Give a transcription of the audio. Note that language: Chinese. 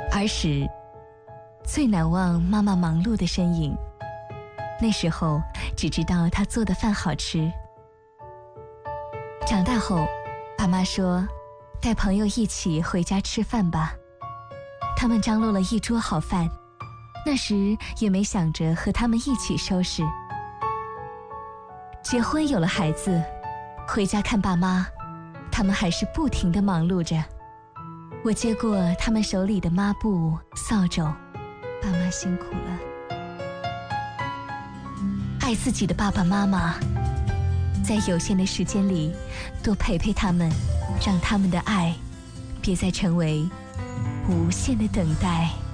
儿时最难忘妈妈忙碌的身影，那时候只知道她做的饭好吃。长大后，爸妈说带朋友一起回家吃饭吧，他们张罗了一桌好饭，那时也没想着和他们一起收拾。结婚有了孩子，回家看爸妈，他们还是不停地忙碌着。我接过他们手里的抹布、扫帚，爸妈辛苦了。爱自己的爸爸妈妈，在有限的时间里，多陪陪他们，让他们的爱别再成为无限的等待。